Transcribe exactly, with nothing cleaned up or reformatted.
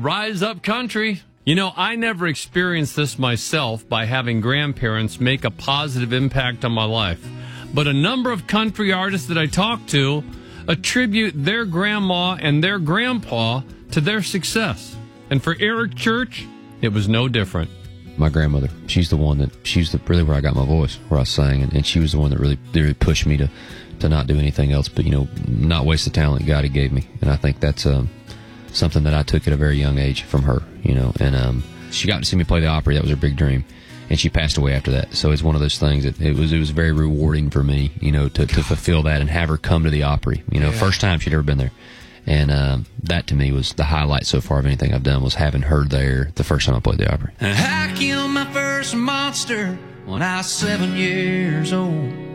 Rise up country. You know, I never experienced this myself by having grandparents make a positive impact on my life. But a number of country artists that I talk to attribute their grandma and their grandpa to their success. And for Eric Church, it was no different. My grandmother, she's the one that, she's the, really where I got my voice, where I sang, and, and she was the one that really, really pushed me to, to not do anything else, but, you know, not waste the talent God had gave me. And I think that's um, something that I took at a very young age from her, you know, and um, she got to see me play the Opry. That was her big dream. And she passed away after that. So it's one of those things that it was, it was very rewarding for me, you know, to, to fulfill that and have her come to the Opry, you know, yeah. First time she'd ever been there. And um, that to me was the highlight so far of anything I've done, was having her there the first time I played the Opry. I killed my first monster when I was seven years old.